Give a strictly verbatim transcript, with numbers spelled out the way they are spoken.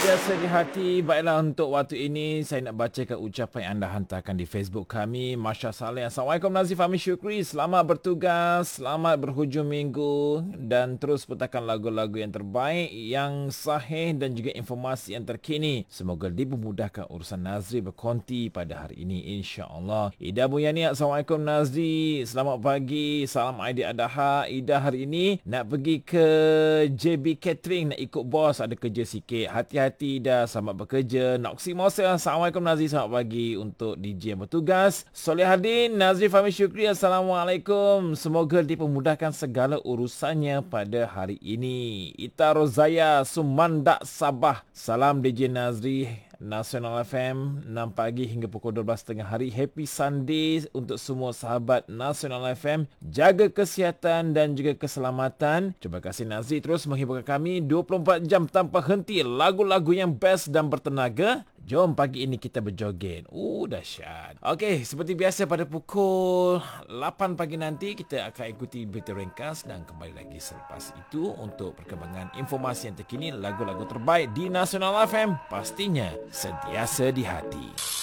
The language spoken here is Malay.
Sentiasa di hati. Baiklah, untuk waktu ini saya nak bacakan ucapan yang anda hantarkan di Facebook kami. Masya Saleh. Assalamualaikum Nazif Ahmad Syukri. Selamat bertugas, selamat berhujung minggu dan terus putarkan lagu-lagu yang terbaik, yang sahih dan juga informasi yang terkini. Semoga dipermudahkan urusan Nazri berkonti pada hari ini, insya-Allah. Ida Buyani, Assalamualaikum Nazri. Selamat pagi. Salam Aidil Adha. Ida hari ini nak pergi ke J B Catering, nak ikut bos, ada kerja sikit. Hati-hati dah, selamat bekerja. Noksi Mosa, Assalamualaikum Nazri, selamat pagi untuk D J yang bertugas. Solehadin, Nazri Fahmi Syukri, Assalamualaikum. Semoga dipermudahkan segala urusannya pada hari ini. Ita Rozaya, Sumandak Sabah. Salam D J Nazri Nasional F M, enam pagi hingga pukul dua belas tiga puluh hari. Happy Sunday untuk semua sahabat Nasional F M. Jaga kesihatan dan juga keselamatan. Terima kasih Nazri terus menghiburkan kami dua puluh empat jam tanpa henti. Lagu-lagu yang best dan bertenaga. Jom pagi ini kita berjoget. Uh, dahsyat. Okey, seperti biasa pada pukul lapan pagi nanti kita akan ikuti berita ringkas dan kembali lagi selepas itu untuk perkembangan informasi yang terkini, lagu-lagu terbaik di Nasional F M. Pastinya sentiasa di hati.